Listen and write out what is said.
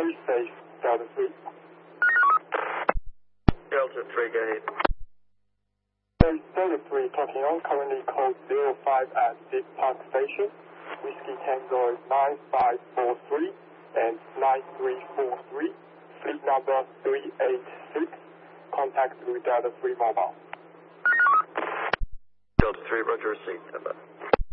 Very safe, Delta 3. Delta 3, go ahead. Delta 3 talking on, currently code 05 at Deep Park Station. Whiskey Tango is 9543 and 9343. Fleet number 386. Contact with Delta 3 mobile. Delta 3, roger, received.